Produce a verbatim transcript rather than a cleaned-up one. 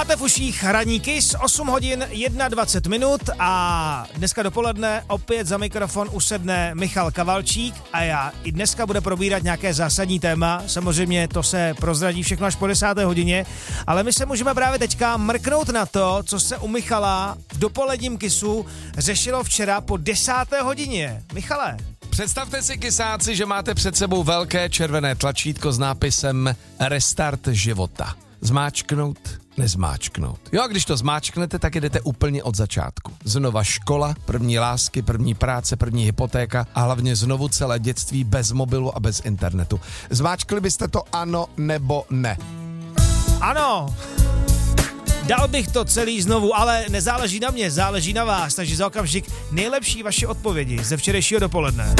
Máte v uších Ranní Kiss, osm hodin dvacet jedna minut a dneska dopoledne opět za mikrofon usedne Michal Kavalčík a já i dneska bude probírat nějaké zásadní téma. Samozřejmě to se prozradí všechno až po desáté hodině, ale my se můžeme právě teďka mrknout na to, co se u Michala v dopoledním Kissu řešilo včera po desáté hodině. Michale. Představte si, kysáci, že máte před sebou velké červené tlačítko s nápisem Restart života. Zmáčknout, nezmáčknout. Jo, a když to zmáčknete, tak jdete úplně od začátku. Znova škola, první lásky, první práce, první hypotéka a hlavně znovu celé dětství bez mobilu a bez internetu. Zmáčkli byste to ano nebo ne? Ano! Dal bych to celý znovu, ale nezáleží na mě, záleží na vás, takže za okamžik nejlepší vaše odpovědi ze včerejšího dopoledne.